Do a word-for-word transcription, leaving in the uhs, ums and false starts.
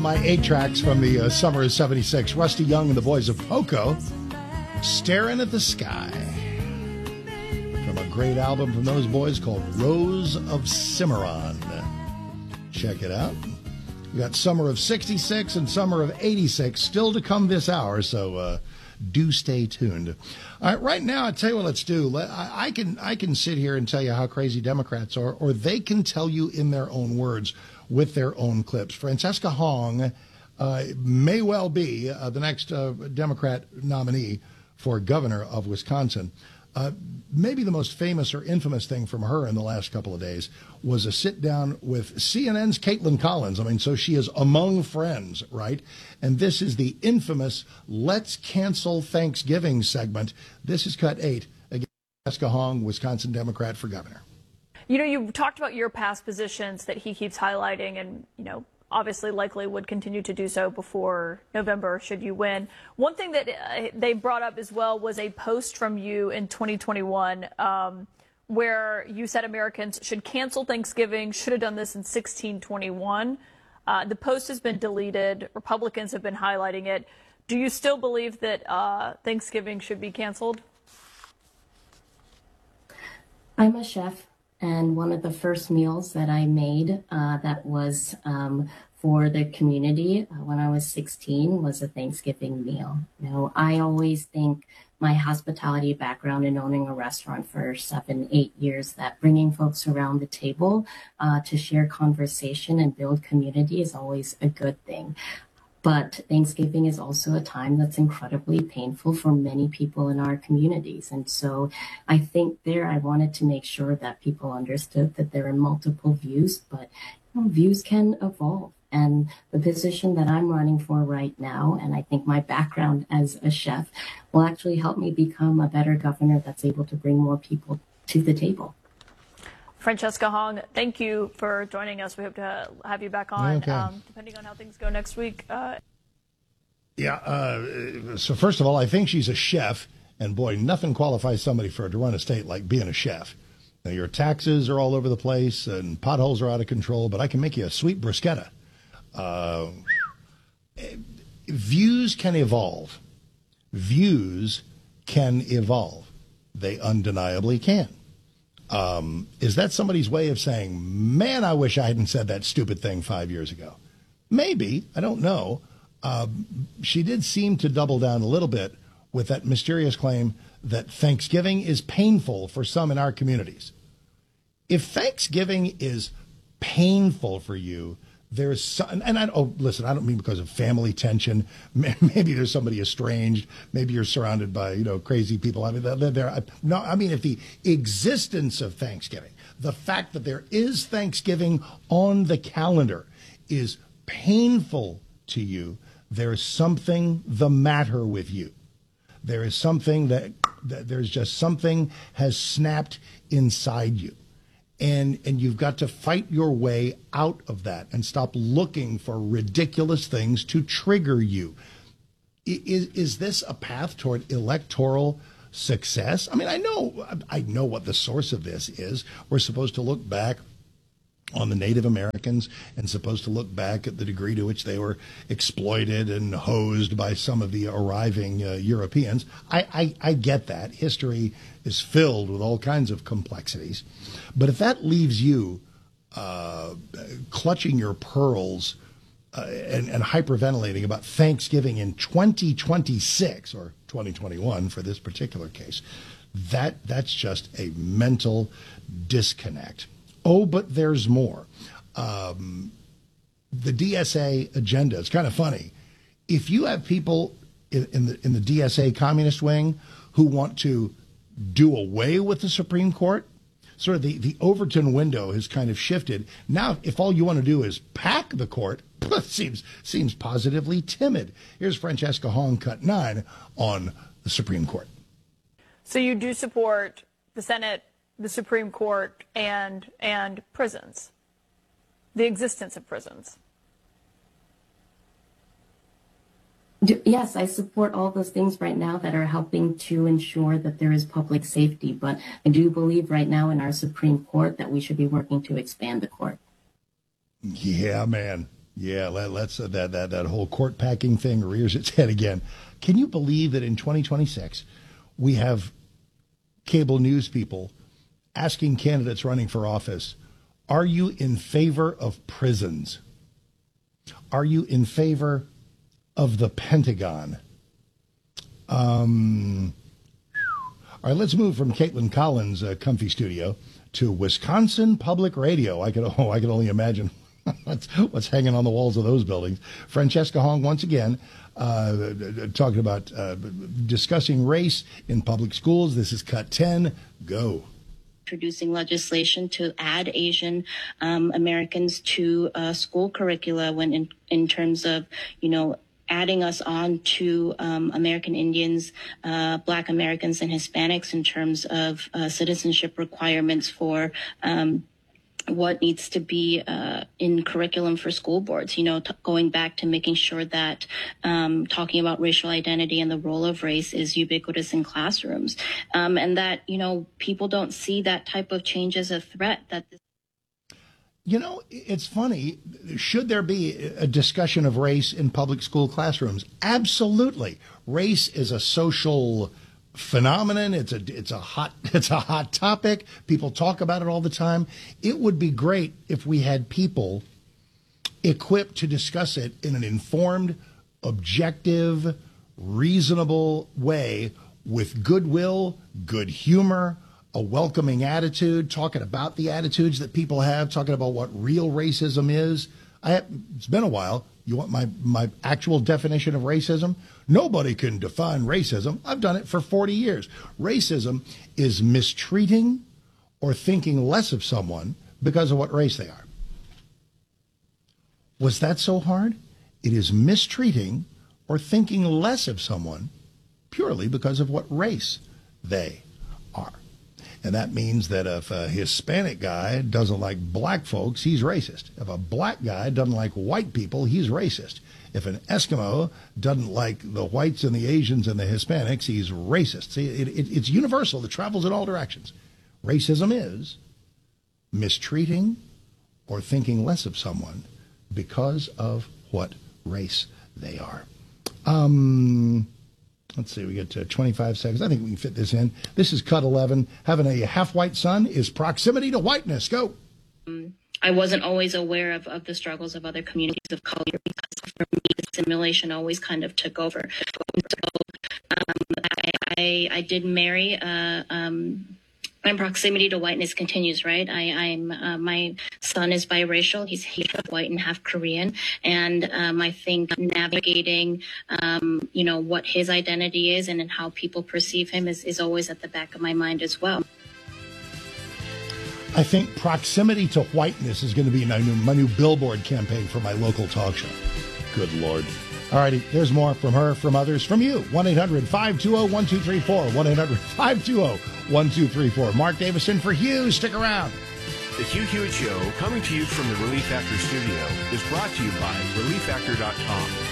of my eight tracks from the uh, summer of seventy-six. Rusty Young and the Boys of Poco, Staring at the Sky. From a great album from those boys called Rose of Cimarron. Check it out. We got summer of sixty-six and summer of eighty-six still to come this hour, so uh, do stay tuned. All right, right now, I'll tell you what let's do. I, I can I can sit here and tell you how crazy Democrats are, or they can tell you in their own words with their own clips. Francesca Hong uh, may well be uh, the next uh, Democrat nominee for governor of Wisconsin. Uh, maybe the most famous or infamous thing from her in the last couple of days was a sit down with C N N's Caitlin Collins. I mean, so she is among friends, right? And this is the infamous Let's Cancel Thanksgiving segment. This is cut eight. Again, Francesca Hong, Wisconsin Democrat for governor. You know, you talked about your past positions that he keeps highlighting and, you know, obviously likely would continue to do so before November should you win. One thing that uh, they brought up as well was a post from you in twenty twenty-one um, where you said Americans should cancel Thanksgiving, should have done this in sixteen twenty-one. Uh, the post has been deleted. Republicans have been highlighting it. Do you still believe that uh, Thanksgiving should be canceled? I'm a chef. And one of the first meals that I made uh, that was um, for the community uh, when I was sixteen was a Thanksgiving meal. You know, I always think my hospitality background in owning a restaurant for seven, eight years, that bringing folks around the table uh, to share conversation and build community is always a good thing. But Thanksgiving is also a time that's incredibly painful for many people in our communities. And so I think there I wanted to make sure that people understood that there are multiple views, but you know, views can evolve. And the position that I'm running for right now, and I think my background as a chef, will actually help me become a better governor that's able to bring more people to the table. Francesca Hong, thank you for joining us. We hope to have you back on, okay. um, depending on how things go next week. Uh, yeah, uh, so first of all, I think she's a chef, and boy, nothing qualifies somebody for to run a state like being a chef. Now, your taxes are all over the place, and potholes are out of control, but I can make you a sweet bruschetta. Uh, views can evolve. Views can evolve. They undeniably can. Um, is that somebody's way of saying, man, I wish I hadn't said that stupid thing five years ago? Maybe. I don't know. Um, she did seem to double down a little bit with that mysterious claim that Thanksgiving is painful for some in our communities. If Thanksgiving is painful for you, there's some, and I, oh, listen, I don't mean because of family tension. Maybe there's somebody estranged. Maybe you're surrounded by, you know, crazy people. I mean, they're, they're, no, I mean, if the existence of Thanksgiving, the fact that there is Thanksgiving on the calendar is painful to you, there's something the matter with you. There is something that, that there's just something has snapped inside you. And and you've got to fight your way out of that and stop looking for ridiculous things to trigger you. Is is this a path toward electoral success? I mean, I know I know what the source of this is. We're supposed to look back on the Native Americans and supposed to look back at the degree to which they were exploited and hosed by some of the arriving uh, Europeans. I, I, I get that. History is filled with all kinds of complexities. But if that leaves you uh, clutching your pearls uh, and, and hyperventilating about Thanksgiving in twenty twenty-six or twenty twenty-one for this particular case, that that's just a mental disconnect. Oh, but there's more. Um, the D S A agenda, it's kind of funny. If you have people in, in the in the D S A communist wing who want to do away with the Supreme Court, sort of the, the Overton window has kind of shifted. Now, if all you want to do is pack the court, seems seems positively timid. Here's Francesca Hong, cut nine, on the Supreme Court. So you do support the Senate, the Supreme Court, and and prisons, the existence of prisons. Yes, I support all those things right now that are helping to ensure that there is public safety. But I do believe right now in our Supreme Court that we should be working to expand the court. Yeah, man. Yeah, let, let's uh, that that that whole court packing thing rears its head again. Can you believe that in twenty twenty-six we have cable news people asking candidates running for office, are you in favor of prisons? Are you in favor of the Pentagon? Um, all right, let's move from Caitlin Collins' uh, comfy studio to Wisconsin Public Radio. I could, oh, I could only imagine what's, what's hanging on the walls of those buildings. Francesca Hong, once again, uh, talking about uh, discussing race in public schools. This is Cut ten. Go. Introducing legislation to add Asian um, Americans to uh, school curricula when in, in terms of, you know, adding us on to um, American Indians, uh, Black Americans, and Hispanics in terms of uh, citizenship requirements for um, what needs to be uh, in curriculum for school boards, you know, t- going back to making sure that um, talking about racial identity and the role of race is ubiquitous in classrooms. Um, and that, you know, people don't see that type of change as a threat. That this- You know, it's funny. Should there be a discussion of race in public school classrooms? Absolutely. Race is a social phenomenon. It's a it's a hot it's a hot topic. People talk about it all the time. It would be great if we had people equipped to discuss it in an informed, objective, reasonable way with goodwill, good humor, a welcoming attitude, talking about the attitudes that people have, talking about what real racism is. I have, it's been a while. You want my, my actual definition of racism? Nobody can define racism. I've done it for forty years. Racism is mistreating or thinking less of someone because of what race they are. Was that so hard? It is mistreating or thinking less of someone purely because of what race they are. And that means that if a Hispanic guy doesn't like black folks, he's racist. If a black guy doesn't like white people, he's racist. If an Eskimo doesn't like the whites and the Asians and the Hispanics, he's racist. See, it, it, it's universal. It travels in all directions. Racism is mistreating or thinking less of someone because of what race they are. Um... Let's see, we get to twenty-five seconds. I think we can fit this in. This is Cut eleven. Having a half-white son is proximity to whiteness. Go. Um, I wasn't always aware of, of the struggles of other communities of color because for me, assimilation always kind of took over. So um, I, I, I did marry uh, um, my proximity to whiteness continues, right? I, I'm uh, my son is biracial. He's half white and half Korean, and um, I think navigating, um, you know, what his identity is and, and how people perceive him is, is always at the back of my mind as well. I think proximity to whiteness is going to be my new, my new billboard campaign for my local talk show. Good Lord. All righty, there's more from her, from others, from you. one eight hundred five two zero one two three four. one eight hundred five two zero one two three four. Mark Davison for Hugh. Stick around. The Hugh Hewitt Show, coming to you from the Relief Factor studio, is brought to you by relief factor dot com.